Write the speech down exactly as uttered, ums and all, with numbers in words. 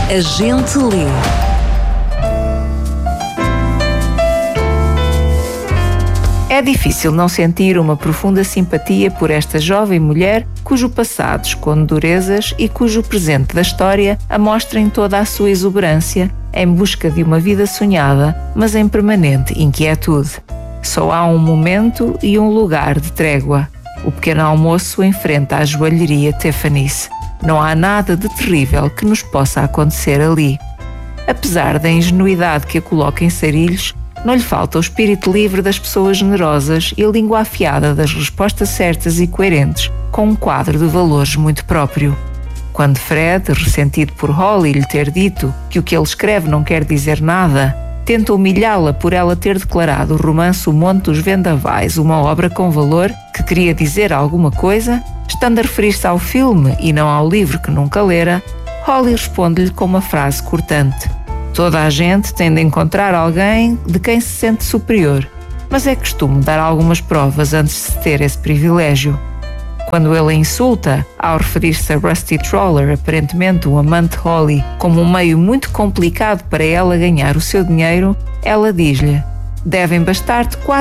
A gente lê. É difícil não sentir uma profunda simpatia por esta jovem mulher cujo passado esconde durezas e cujo presente da história a mostra em toda a sua exuberância, em busca de uma vida sonhada, mas em permanente inquietude. Só há um momento e um lugar de trégua. O pequeno almoço enfrenta a joalheria Tiffany's. Não há nada de terrível que nos possa acontecer ali. Apesar da ingenuidade que a coloca em sarilhos, não lhe falta o espírito livre das pessoas generosas e a língua afiada das respostas certas e coerentes, com um quadro de valores muito próprio. Quando Fred, ressentido por Holly lhe ter dito que o que ele escreve não quer dizer nada, tenta humilhá-la por ela ter declarado o romance O Monte dos Vendavais uma obra com valor que queria dizer alguma coisa, estando a referir-se ao filme e não ao livro que nunca lera, Holly responde-lhe com uma frase cortante. Toda a gente tem de encontrar alguém de quem se sente superior, mas é costume dar algumas provas antes de se ter esse privilégio. Quando ele a insulta, ao referir-se a Rusty Troller, aparentemente um amante de Holly, como um meio muito complicado para ela ganhar o seu dinheiro, ela diz-lhe: devem bastar-te quatro